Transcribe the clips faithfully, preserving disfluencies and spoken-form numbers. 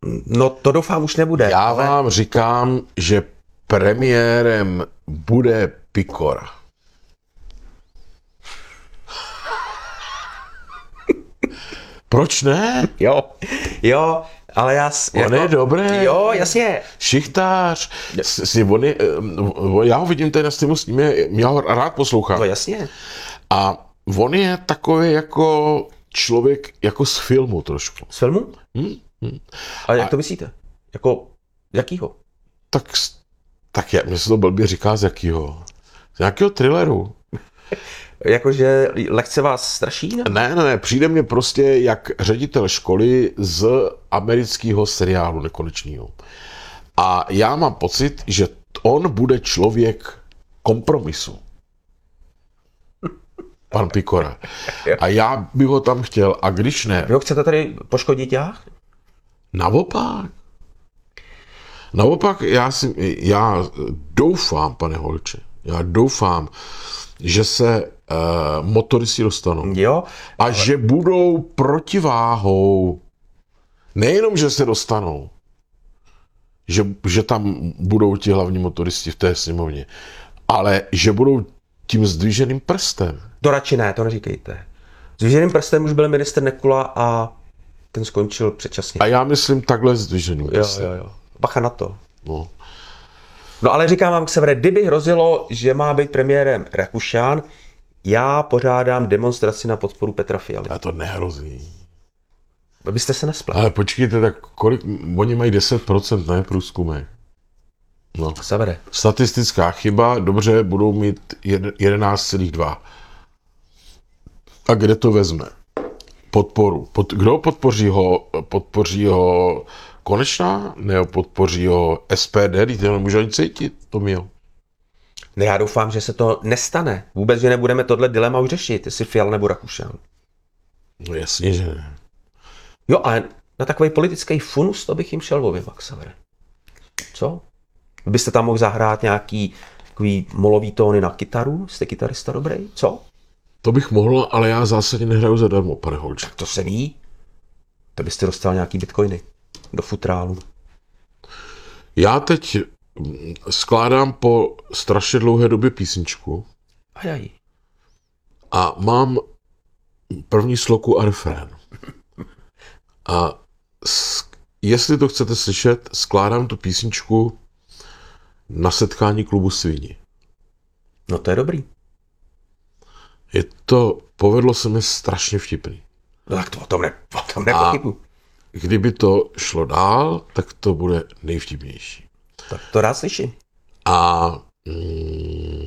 No to doufám už nebude. Já ale... vám říkám, že premiérem bude Pikora. Proč ne? Jo, jo, ale já... On jako, je dobrý. Jo, jasně. Šichtář. Si, on je, já ho vidím tady na streamu s ním, já ho rád poslouchám. No jasně. A on je takový jako člověk, jako z filmu trošku. Z filmu? Hmm? Hmm. Ale jak a, to myslíte? Jako, jakýho? Tak, tak já, mě se to blbě říká z jakýho. Z nějakého thrilleru. Jakože lehce vás straší? Ne? ne, ne, ne, přijde mně prostě jak ředitel školy z amerického seriálu nekonečného. A já mám pocit, že on bude člověk kompromisu. Pan Pikora. A já bych ho tam chtěl. A když ne... Vy ho chcete tady poškodit já? Naopak. Naopak, já, si, já doufám, pane Holče, já doufám, že se uh, motoristi dostanou. Jo. A ale... že budou protiváhou. Nejenom, že se dostanou, že, že tam budou ti hlavní motoristi v té sněmovně, ale že budou tím zdviženým prstem. To radši ne, to neříkejte. Zdviženým prstem už byl ministr Nekula a ten skončil předčasně. A já myslím takhle zdviženým prstem. Jo, jo, jo. Bacha na to. No. No ale říkám vám, Xavere, kdyby hrozilo, že má být premiérem Rakušan, já pořádám demonstraci na podporu Petra Fialy. A to nehrozí. Vy byste se nespletli. Ale počkejte, tak kolik, oni mají deset procent, ne, průzkumy. No. Xavere. Statistická chyba, dobře, budou mít jedenáct celá dva. A kde to vezme? Podporu. Pod, kdo podpoří ho? Podpoří ho Konečná? Nebo podpoří ho S P D? Teď to nemůžu ani cítit, to měl. Ne, já doufám, že se to nestane. Vůbec, že nebudeme tohle dilema už řešit, jestli Fiala nebo Rakušan. No jasně, že ne. Jo, ale na takový politický funus to bych jim šel ověma, Xavere. Co? Byste tam mohl zahrát nějaký takový molový tóny na kytaru? Jste kytarista dobrý? Co? To bych mohl, ale já zásadně nehraju zadarmo, pane Holče. To se ví. To byste dostal nějaký bitcoiny do futrálu. Já teď skládám po strašně dlouhé době písničku. Ajaj. A mám první sloku a refrén. A jestli to chcete slyšet, skládám tu písničku na setkání klubu Svíni. No to je dobrý. Je to, povedlo se mi strašně vtipný. No tak to o tom, ne, o tom nepochybu. Kdyby to šlo dál, tak to bude nejvtipnější. Tak to rád slyším. A mm,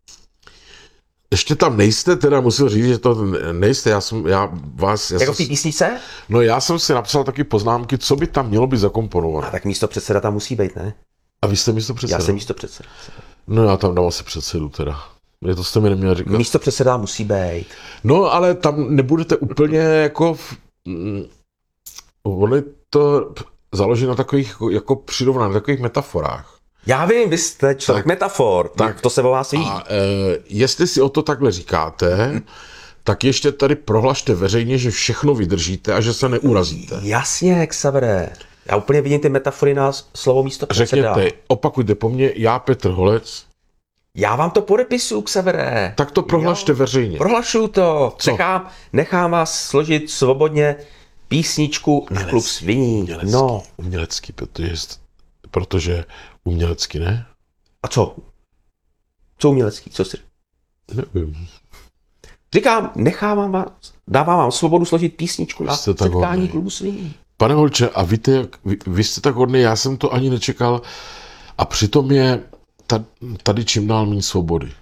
ještě tam nejste, teda musím říct, že to nejste, já jsem, já vás... Já jako v té jsem, písničce? No já jsem si napsal taky poznámky, co by tam mělo být zakomponované. A tak místo předseda tam musí být, ne? A vy jste místo předseda? Já jsem místo předseda. No já tam dám asi předsedu teda. Je to jste mi neměl říkat. Místo předseda musí být. No ale tam nebudete úplně jako... Mm, on je to založeno na takových, jako přirovnání, na takových metaforách. Já vím, vy jste člověk tak, metafor, tak to se o vás ví. A e, jestli si o to takhle říkáte, hmm. tak ještě tady prohlašte veřejně, že všechno vydržíte a že se neurazíte. Jasně, Xavere. Já úplně vidím ty metafory na slovo místo předseda. Řekněte, opakujte po mně, já Petr Holec. Já vám to podepisuju, Xavere. Tak to prohlašte jo, veřejně. Prohlašuju to. Co? Nechám, nechám vás složit svobodně písničku na klub Sviní. Umělecký, no. umělecký, protože, protože umělecký, ne? A co? Co umělecký? Co si... Nevím. Říkám, nechávám vás, dávám vám svobodu složit písničku na setkání klubu Sviní. Pane Holče, a víte, jak, vy, vy jste tak hodný, já jsem to ani nečekal a přitom je tady čím dál méně svobody.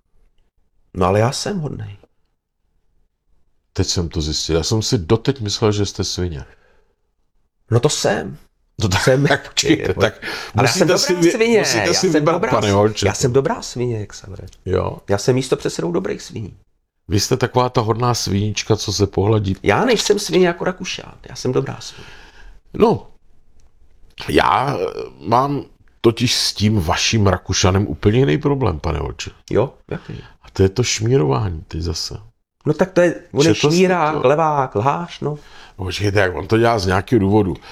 No ale já jsem hodnej. Teď jsem to zjistil. Já jsem si doteď myslel, že jste svině. No to jsem. No tak, jsem, tak počkejte, tak ale já jsem dobrá si, svině. Musíte já si jsem vybrat, dobrá, pane Holče. Já jsem dobrá svině, jak se vede. Jo. Já jsem místo předsedou dobrých sviní. Vy jste taková ta hodná svínička, co se pohladí. Já nejsem svině jako Rakušan. Já jsem dobrá svině. No, já mám totiž s tím vaším Rakušanem úplně jiný problém, pane Holče. Jo, jaký? A to je to šmírování teď zase. No tak to je, on je šmírák, levák, lhář, no. Počkejte, jak on to dělá z nějakého důvodu.